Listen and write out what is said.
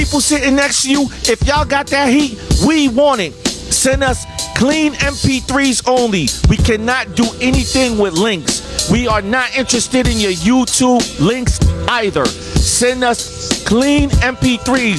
People sitting next to you, if y'all got that heat, we want it. Send us clean MP3s only. We cannot do anything with links. We are not interested in your YouTube links either. Send us clean MP3s.